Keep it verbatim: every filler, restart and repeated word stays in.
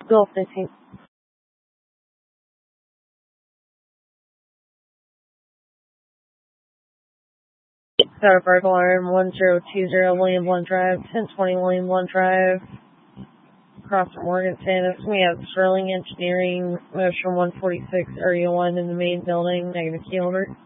Golf fifteen. Start a burglar alarm one zero two zero William Blunt Drive, ten twenty William Blunt Drive, across from Morgan Stannis. We have Sterling Engineering, motion one forty-six, area one in the main building, negative key over.